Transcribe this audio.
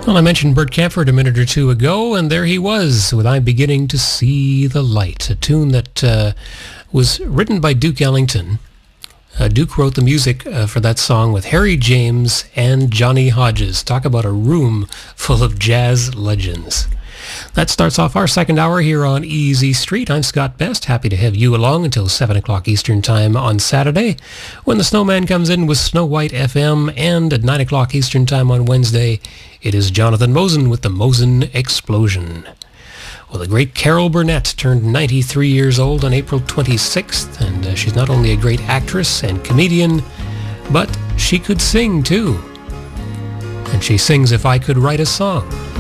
Well, I mentioned Bert Kaempfert a minute or two ago, and there he was with I'm Beginning to See the Light, a tune that was written by Duke Ellington. Duke wrote the music for that song with Harry James and Johnny Hodges. Talk about a room full of jazz legends. That starts off our second hour here on Easy Street. I'm Scott Best, happy to have you along until 7 o'clock Eastern Time on Saturday, when the Snowman comes in with Snow White FM, and at 9 o'clock Eastern Time on Wednesday, it is Jonathan Mosen with the Mosen Explosion. Well, the great Carol Burnett turned 93 years old on April 26th, and she's not only a great actress and comedian, but she could sing too. And she sings If I Could Write a Song.